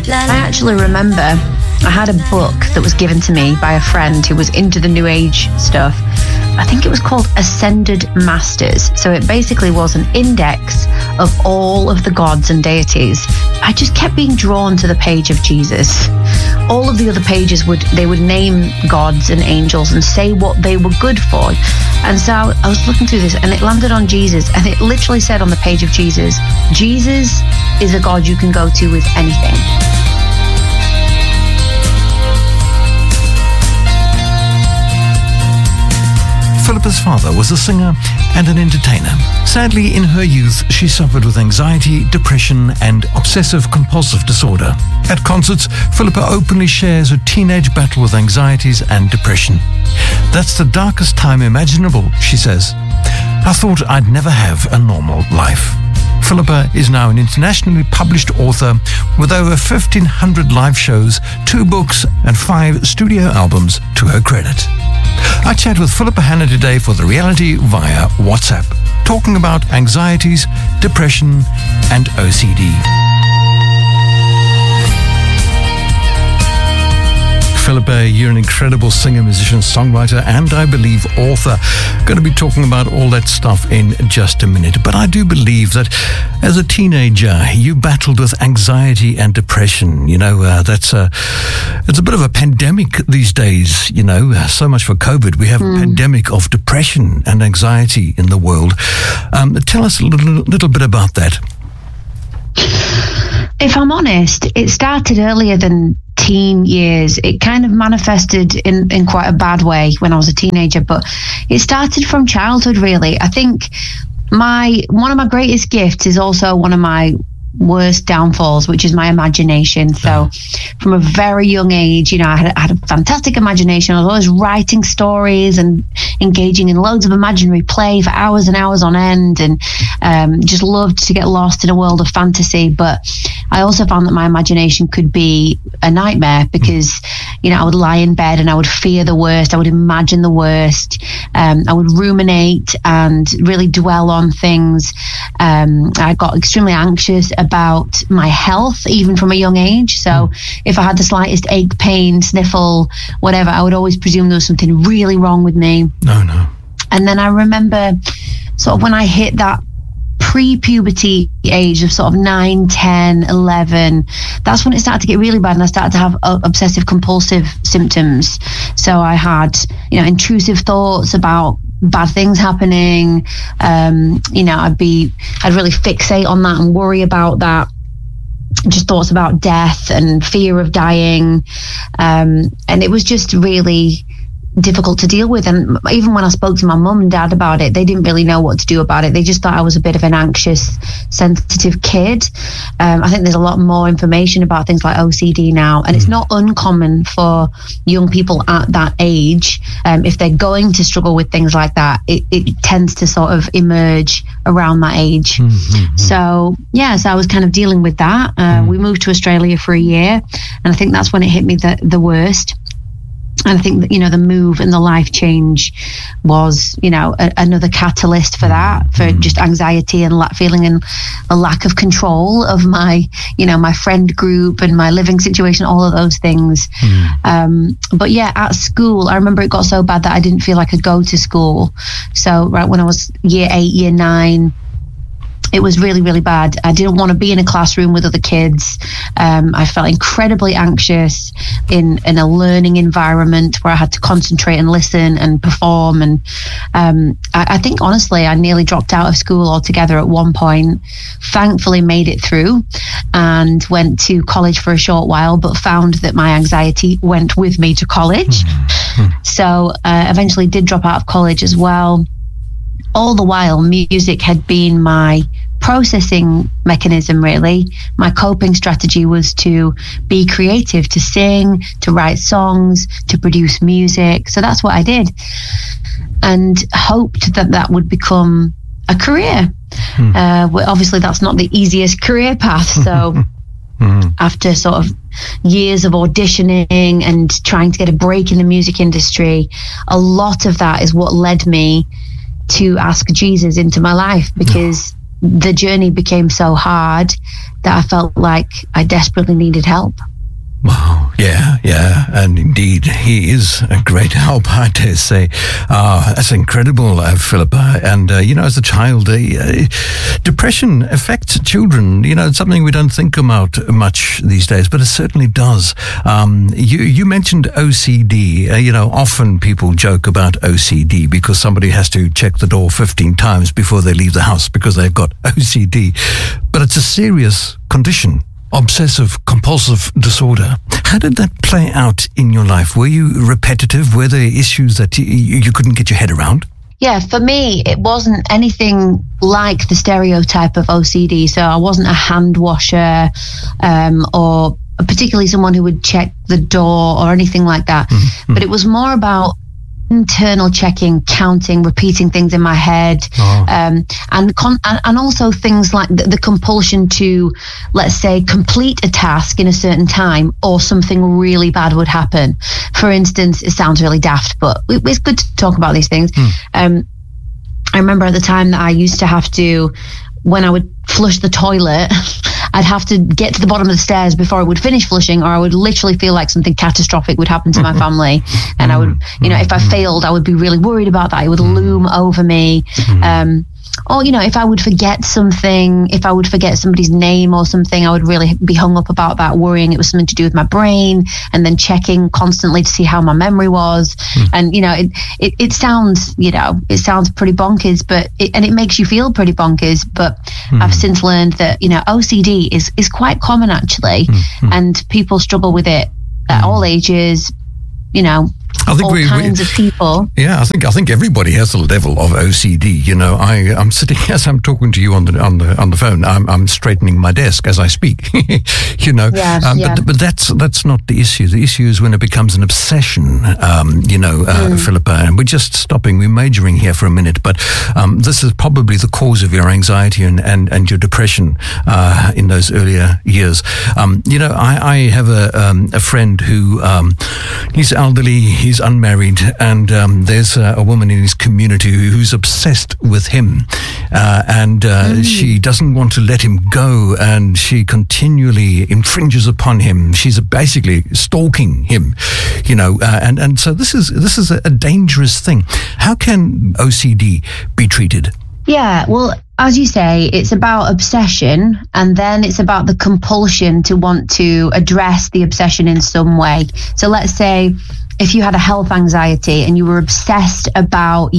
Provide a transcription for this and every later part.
I actually remember I had a book that was given to me by a friend who was into the New Age stuff. I think it was called Ascended Masters. So it basically was an index of all of the gods and deities. I just kept being drawn to the page of Jesus. All of the other pages would name gods and angels and say what they were good for. And so I was looking through this and it landed on Jesus, and it literally said on the page of Jesus, Jesus is a God you can go to with anything. Philippa's father was a singer and an entertainer. Sadly, in her youth, she suffered with anxiety, depression, and obsessive-compulsive disorder. At concerts, Philippa openly shares her teenage battle with anxieties and depression. That's the darkest time imaginable, she says. I thought I'd never have a normal life. Philippa is now an internationally published author with over 1,500 live shows, 2 books, and 5 studio albums to her credit. I chat with Philippa Hanna today for The Reality via WhatsApp, talking about anxieties, depression, and OCD. Philippa, you're an incredible singer, musician, songwriter, and I believe author. Going to be talking about all that stuff in just a minute. But I do believe that as a teenager, you battled with anxiety and depression. You know, it's a bit of a pandemic these days, you know, so much for COVID. We have a pandemic of depression and anxiety in the world. Tell us a little bit about that. If I'm honest, it started earlier than teen years. It kind of manifested in quite a bad way when I was a teenager, but it started from childhood, really. I think one of my greatest gifts is also one of my worst downfalls, which is my imagination. So from a very young age, you know, I had a fantastic imagination. I was always writing stories and engaging in loads of imaginary play for hours and hours on end, and just loved to get lost in a world of fantasy. But I also found that my imagination could be a nightmare because, you know, I would lie in bed and I would fear the worst. I would imagine the worst. I would ruminate and really dwell on things. I got extremely anxious about my health, even from a young age. So if I had the slightest ache, pain, sniffle, whatever, I would always presume there was something really wrong with me. No. And then I remember sort of when I hit that pre-puberty age of sort of 9, 10, 11, that's when it started to get really bad, and I started to have obsessive compulsive symptoms. So I had, you know, intrusive thoughts about bad things happening. You know, I'd really fixate on that and worry about that. Just thoughts about death and fear of dying. And it was just really difficult to deal with. And even when I spoke to my mum and dad about it, they didn't really know what to do about it. They just thought I was a bit of an anxious, sensitive kid. I think there's a lot more information about things like OCD now, and it's not uncommon for young people at that age. If they're going to struggle with things like that, it tends to sort of emerge around that age. So I was kind of dealing with that. We moved to Australia for a year, and I think that's when it hit me the worst. And I think that, you know, the move and the life change was, you know, another catalyst for that, for just anxiety and feeling a lack of control of my, you know, my friend group and my living situation, all of those things. But yeah, at school, I remember it got so bad that I didn't feel I could go to school. So right when I was year 8, year 9, it was really, really bad. I didn't want to be in a classroom with other kids. I felt incredibly anxious in a learning environment where I had to concentrate and listen and perform. And I think, honestly, I nearly dropped out of school altogether at one point. Thankfully made it through and went to college for a short while, but found that my anxiety went with me to college. So eventually did drop out of college as well. All the while, music had been my processing mechanism, really. My coping strategy was to be creative, to sing, to write songs, to produce music. So that's what I did, and hoped that would become a career. Obviously, that's not the easiest career path. So after sort of years of auditioning and trying to get a break in the music industry, a lot of that is what led me to ask Jesus into my life, because the journey became so hard that I felt like I desperately needed help. Wow, yeah, and indeed, he is a great help, I dare say. That's incredible, Philippa. And, as a child, depression affects children. It's something we don't think about much these days, but it certainly does. You mentioned OCD. Often people joke about OCD because somebody has to check the door 15 times before they leave the house because they've got OCD. But it's a serious condition. Obsessive compulsive disorder. How did that play out in your life? Were you repetitive? Were there issues that you couldn't get your head around? Yeah, for me, it wasn't anything like the stereotype of OCD. So I wasn't a hand washer or particularly someone who would check the door or anything like that. Mm-hmm. But it was more about internal checking, counting, repeating things in my head, and also things like the compulsion to, let's say, complete a task in a certain time, or something really bad would happen. For instance, it sounds really daft, but it's good to talk about these things. I remember at the time that I used to have to, when I would flush the toilet, I'd have to get to the bottom of the stairs before I would finish flushing, or I would literally feel like something catastrophic would happen to my family. And I would, if I failed, I would be really worried about that. It would loom over me. Or, if I would forget something, if I would forget somebody's name or something, I would really be hung up about that, worrying it was something to do with my brain, and then checking constantly to see how my memory was. And, it sounds, it sounds pretty bonkers, but it makes you feel pretty bonkers. But I've since learned that, OCD is quite common, actually, and people struggle with it at all ages, I think all kinds of people. Yeah, I think everybody has a level of OCD. I'm sitting as I'm talking to you on the phone. I'm straightening my desk as I speak. Yes, but that's not the issue. The issue is when it becomes an obsession. Philippa, and we're just stopping. We're majoring here for a minute, but this is probably the cause of your anxiety and your depression in those earlier years. I have a friend who he's elderly. He's unmarried, and there's a woman in his community who's obsessed with him, and she doesn't want to let him go, and she continually infringes upon him. She's basically stalking him, and so this is a dangerous thing. How can OCD be treated? Yeah, well, as you say, it's about obsession, and then it's about the compulsion to want to address the obsession in some way. So let's say if you had a health anxiety and you were obsessed about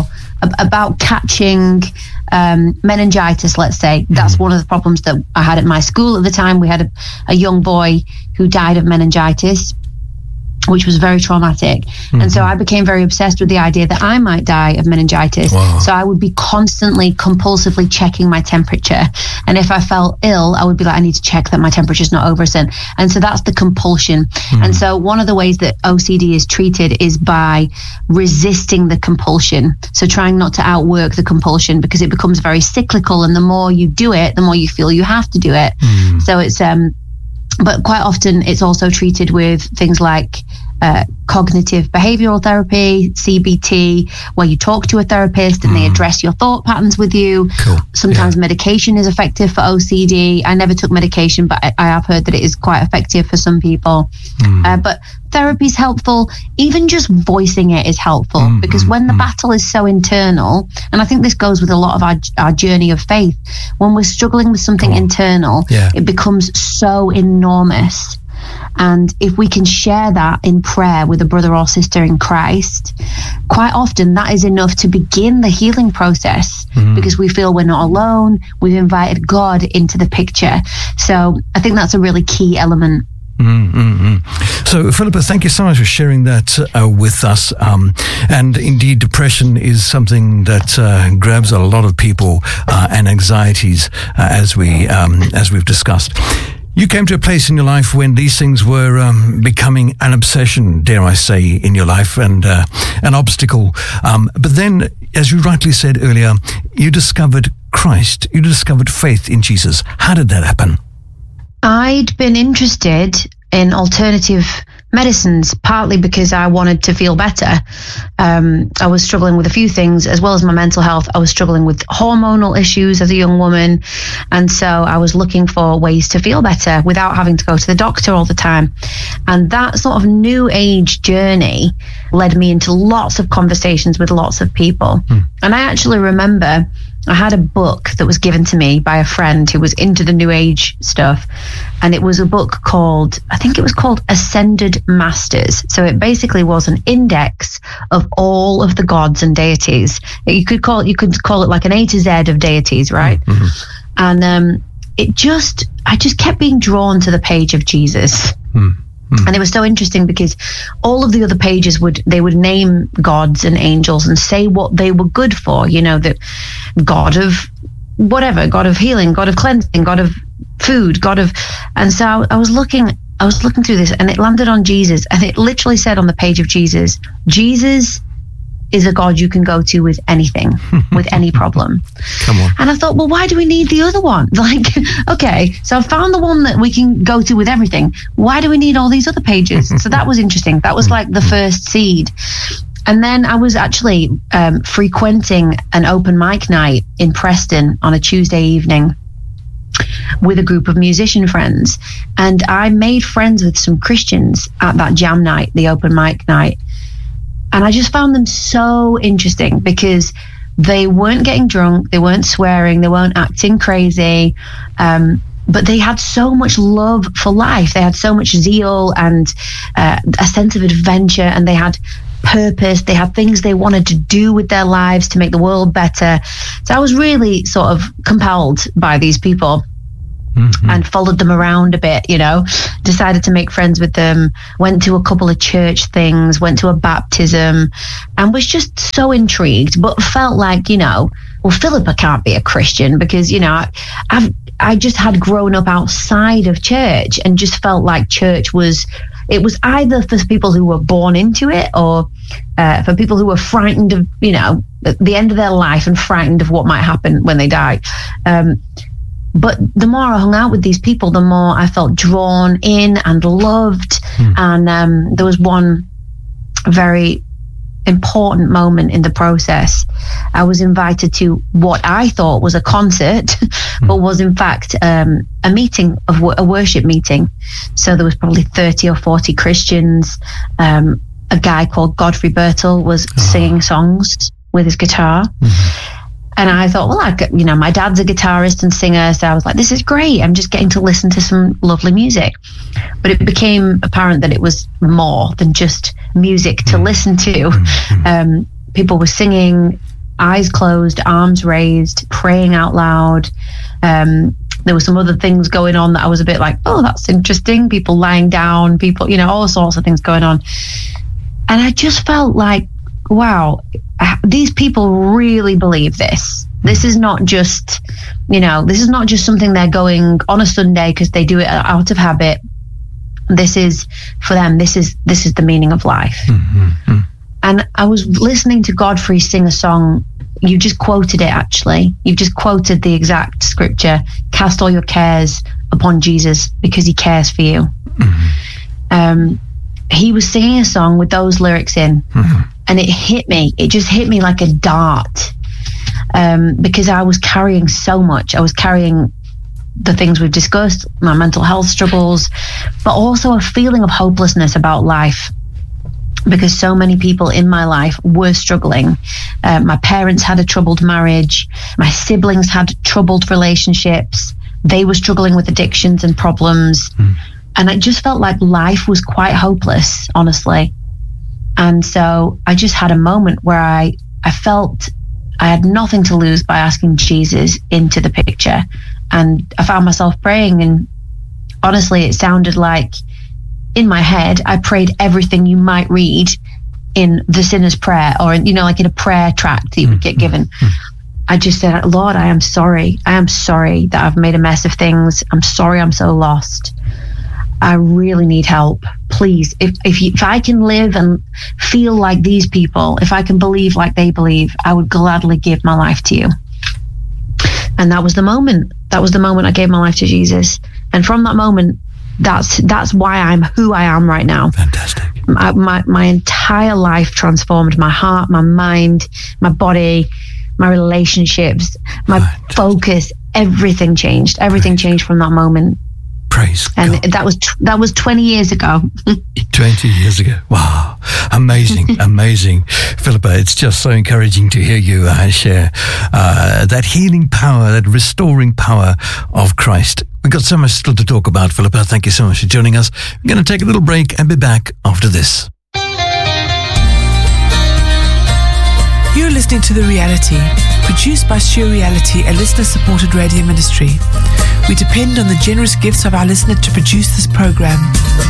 catching meningitis, let's say, that's one of the problems that I had at my school at the time. We had a young boy who died of meningitis, which was very traumatic. And so I became very obsessed with the idea that I might die of meningitis. Wow. So I would be constantly, compulsively checking my temperature. And if I felt ill, I would be like, I need to check that my temperature's not over. And so that's the compulsion. And so one of the ways that OCD is treated is by resisting the compulsion. So trying not to outwork the compulsion, because it becomes very cyclical. And the more you do it, the more you feel you have to do it. So it's, but quite often it's also treated with things like cognitive behavioral therapy, CBT, where you talk to a therapist and they address your thought patterns with you. Cool. Sometimes medication is effective for OCD. I never took medication, but I have heard that it is quite effective for some people. But therapy is helpful. Even just voicing it is helpful, because when the battle is so internal, and I think this goes with a lot of our journey of faith, when we're struggling with something internal, it becomes so enormous. And if we can share that in prayer with a brother or sister in Christ, quite often that is enough to begin the healing process, because we feel we're not alone. We've invited God into the picture. So I think that's a really key element. So, Philippa, thank you so much for sharing that with us. And indeed, depression is something that grabs a lot of people and anxieties, as we've discussed. You came to a place in your life when these things were becoming an obsession, dare I say, in your life, and an obstacle. But then, as you rightly said earlier, you discovered Christ. You discovered faith in Jesus. How did that happen? I'd been interested in alternative medicines, partly because I wanted to feel better. I was struggling with a few things, as well as my mental health. I was struggling with hormonal issues as a young woman. And so I was looking for ways to feel better without having to go to the doctor all the time. And that sort of new age journey led me into lots of conversations with lots of people. And I actually remember I had a book that was given to me by a friend who was into the new age stuff. And it was a book called, I think it was called Ascended Masters. So it basically was an index of all of the gods and deities. You could call it like an A to Z of deities, right? And I just kept being drawn to the page of Jesus. And it was so interesting because all of the other pages would name gods and angels and say what they were good for, that God of whatever, God of healing, God of cleansing, God of food, and so I was looking through this, and it landed on Jesus, and it literally said on the page of Jesus is a God you can go to with anything, with any problem. Come on. And I thought, well, why do we need the other one? Like, okay, so I found the one that we can go to with everything. Why do we need all these other pages? So that was interesting. That was like the first seed. And then I was actually frequenting an open mic night in Preston on a Tuesday evening with a group of musician friends. And I made friends with some Christians at that jam night, the open mic night. And I just found them so interesting because they weren't getting drunk, they weren't swearing, they weren't acting crazy, but they had so much love for life. They had so much zeal and a sense of adventure, and they had purpose. They had things they wanted to do with their lives to make the world better. So I was really sort of compelled by these people. And followed them around a bit, decided to make friends with them, went to a couple of church things, went to a baptism, and was just so intrigued, but felt like, well, Philippa can't be a Christian because, I just had grown up outside of church and just felt like church was either for people who were born into it or for people who were frightened of, the end of their life and frightened of what might happen when they die. But the more I hung out with these people, the more I felt drawn in and loved. And there was one very important moment in the process. I was invited to what I thought was a concert, but was in fact a meeting, a worship meeting. So there was probably 30 or 40 Christians. A guy called Godfrey Birtle was singing songs with his guitar. And I thought, well, my dad's a guitarist and singer, so I was like, this is great. I'm just getting to listen to some lovely music. But it became apparent that it was more than just music to listen to. People were singing, eyes closed, arms raised, praying out loud. There were some other things going on that I was a bit like, oh, that's interesting. People lying down, people, all sorts of things going on. And I just felt like, wow, these people really believe this. This is not just, this is not just something they're going on a Sunday because they do it out of habit. This is for them. This is the meaning of life. And I was listening to Godfrey sing a song. You just quoted it, actually. You've just quoted the exact scripture. Cast all your cares upon Jesus because he cares for you. He was singing a song with those lyrics in. And it hit me. It just hit me like a dart because I was carrying so much. I was carrying the things we've discussed, my mental health struggles, but also a feeling of hopelessness about life because so many people in my life were struggling. My parents had a troubled marriage. My siblings had troubled relationships. They were struggling with addictions and problems. And it just felt like life was quite hopeless, honestly. And so I just had a moment where I felt I had nothing to lose by asking Jesus into the picture. And I found myself praying, and honestly, it sounded like in my head, I prayed everything you might read in the sinner's prayer or, like in a prayer tract that you would get given. I just said, Lord, I am sorry. I am sorry that I've made a mess of things. I'm sorry I'm so lost. I really need help. Please, if I can live and feel like these people, if I can believe like they believe, I would gladly give my life to you. And that was the moment. That was the moment I gave my life to Jesus. And from that moment, that's why I'm who I am right now. Fantastic. My entire life transformed. My heart, my mind, my body, my relationships, my focus, everything changed. Everything changed from that moment. Praise and God. that was 20 years ago. 20 years ago. Wow. Amazing. Amazing. Philippa, it's just so encouraging to hear you share that healing power, that restoring power of Christ. We've got so much still to talk about, Philippa. Thank you so much for joining us. We're going to take a little break and be back after this. You're listening to The Reality, produced by Sure Reality, a listener-supported radio ministry. We depend on the generous gifts of our listeners to produce this program.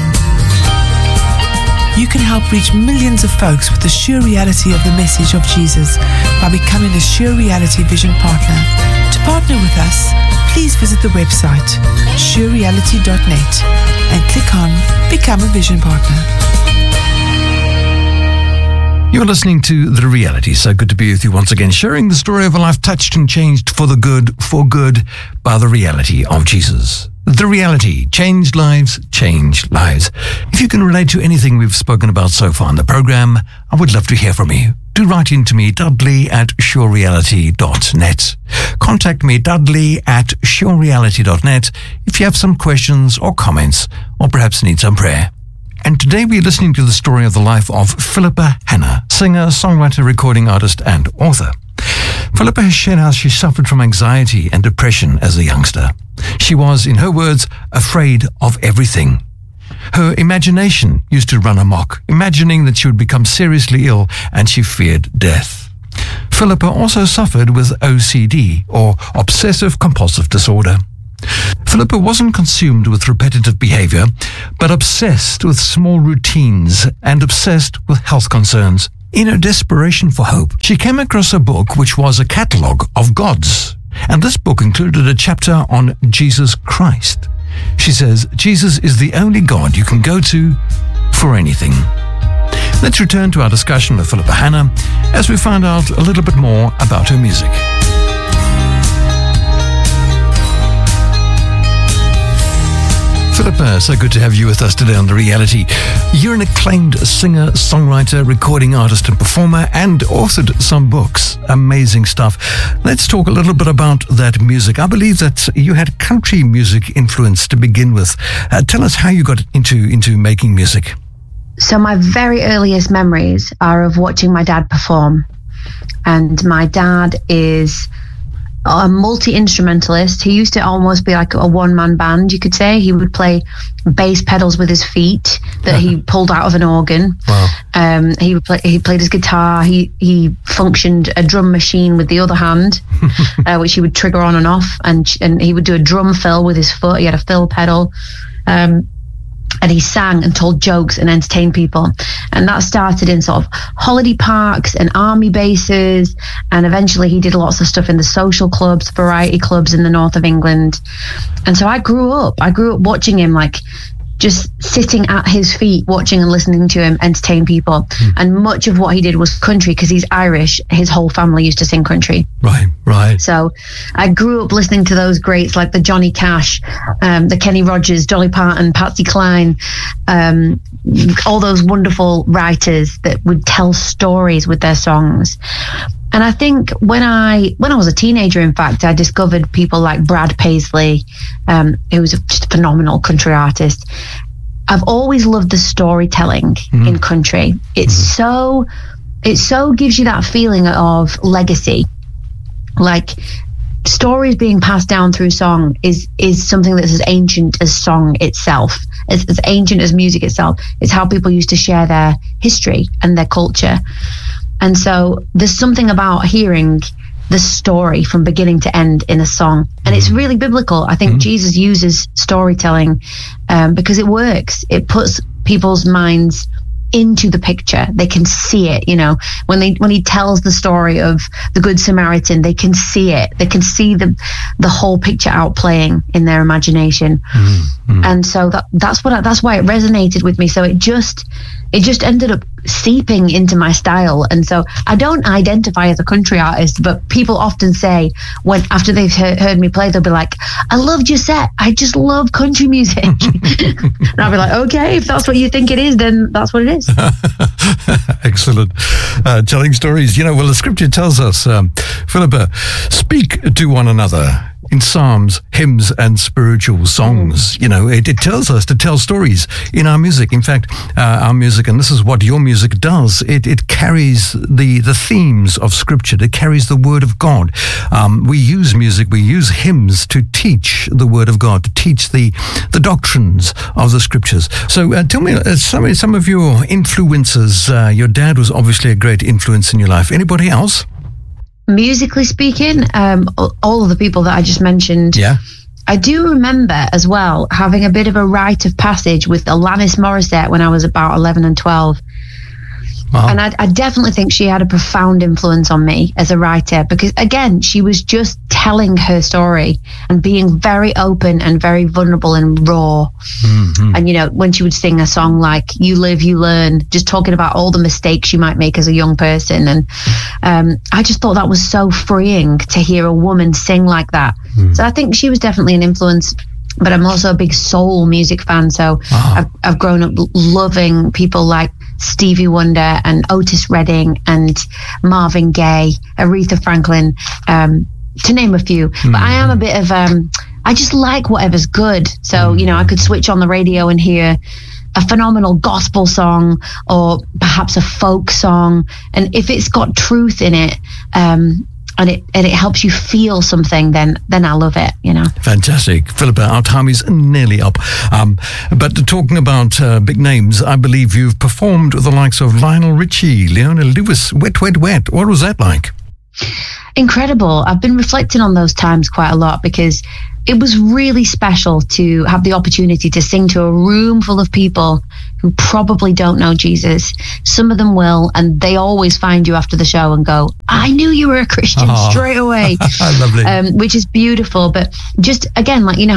You can help reach millions of folks with the sure reality of the message of Jesus by becoming a Sure Reality Vision Partner. To partner with us, please visit the website surereality.net and click on Become a Vision Partner. You're listening to The Reality. So good to be with you once again, sharing the story of a life touched and changed for good by the reality of Jesus. The Reality. Changed lives, change lives. If you can relate to anything we've spoken about so far in the program, I would love to hear from you. Do write in to me, dudley@surereality.net. Contact me, dudley@surereality.net, if you have some questions or comments, or perhaps need some prayer. And today we're listening to the story of the life of Philippa Hanna, singer, songwriter, recording artist, and author. Philippa has shared how she suffered from anxiety and depression as a youngster. She was, in her words, afraid of everything. Her imagination used to run amok, imagining that she would become seriously ill, and she feared death. Philippa also suffered with OCD, or obsessive-compulsive disorder. Philippa wasn't consumed with repetitive behavior, but obsessed with small routines and obsessed with health concerns. In her desperation for hope, she came across a book which was a catalogue of gods, and this book included a chapter on Jesus Christ. She says, Jesus is the only God you can go to for anything. Let's return to our discussion with Philippa Hanna as we find out a little bit more about her music. Philippa, so good to have you with us today on The Reality. You're an acclaimed singer, songwriter, recording artist and performer, and authored some books. Amazing stuff. Let's talk a little bit about that music. I believe that you had country music influence to begin with. Tell us how you got into making music. So my very earliest memories are of watching my dad perform. And my dad is a multi-instrumentalist. He used to almost be like a one-man band, you could say. He would play bass pedals with his feet that he pulled out of an organ. Wow. He played his guitar. He functioned a drum machine with the other hand, which he would trigger on and off. And he would do a drum fill with his foot. He had a fill pedal. And he sang and told jokes and entertained people. And that started in sort of holiday parks and army bases. And eventually he did lots of stuff in the social clubs, variety clubs in the north of England. And so I grew up watching him, like just sitting at his feet, watching and listening to him entertain people. And much of what he did was country, because he's Irish. His whole family used to sing country. Right. So I grew up listening to those greats like the Johnny Cash, the Kenny Rogers, Dolly Parton, Patsy Cline, all those wonderful writers that would tell stories with their songs. And I think when I was a teenager, in fact, I discovered people like Brad Paisley, who was just a phenomenal country artist. I've always loved the storytelling in country. It so gives you that feeling of legacy. Like stories being passed down through song is something that's as ancient as song itself, as ancient as music itself. It's how people used to share their history and their culture. And so there's something about hearing the story from beginning to end in a song. And it's really biblical. I think Jesus uses storytelling because it works. It puts people's minds into the picture. They can see it, when he tells the story of the Good Samaritan, they can see it. They can see the whole picture outplaying in their imagination. And so that's why it resonated with me. So it just it just ended up seeping into my style. And so I don't identify as a country artist, but people often say, when after they've heard me play, they'll be like, I loved your set, I just love country music. And I'll be like, okay, if that's what you think it is, then that's what it is. Excellent. Telling stories. Well, the scripture tells us, Philippa, speak to one another in psalms, hymns, and spiritual songs. It tells us to tell stories in our music. In fact, our music, and this is what your music does, it carries the themes of Scripture. It carries the Word of God. We use music, we use hymns to teach the Word of God, to teach the doctrines of the Scriptures. So tell me some of your influences. Your dad was obviously a great influence in your life. Anybody else? Musically speaking, all of the people that I just mentioned. Yeah. I do remember as well having a bit of a rite of passage with Alanis Morissette when I was about 11 and 12. Wow. And I definitely think she had a profound influence on me as a writer, because again, she was just telling her story and being very open and very vulnerable and raw. Mm-hmm. And when she would sing a song like You Live, You Learn, just talking about all the mistakes you might make as a young person. And I just thought that was so freeing to hear a woman sing like that. So I think she was definitely an influence. But I'm also a big soul music fan, so I've grown up loving people like Stevie Wonder and Otis Redding and Marvin Gaye, Aretha Franklin, to name a few. But I am a bit of I just like whatever's good. So I could switch on the radio and hear a phenomenal gospel song or perhaps a folk song, and if it's got truth in it, and it helps you feel something, then I love it, Fantastic. Philippa, our time is nearly up. But talking about big names, I believe you've performed with the likes of Lionel Richie, Leona Lewis, Wet, Wet, Wet. What was that like? Incredible. I've been reflecting on those times quite a lot, because it was really special to have the opportunity to sing to a room full of people who probably don't know Jesus. Some of them will, and they always find you after the show and go, I knew you were a Christian straight away. Lovely. Which is beautiful. But just, again, like,